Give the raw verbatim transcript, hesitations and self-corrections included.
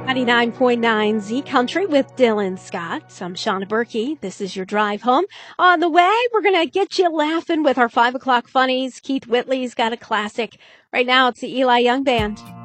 ninety-nine point nine Z Country with Dylan Scott. I'm Shauna Berkey. This is your drive home. On the way, we're going to get you laughing with our five o'clock funnies. Keith Whitley's got a classic. Right now, it's the Eli Young Band.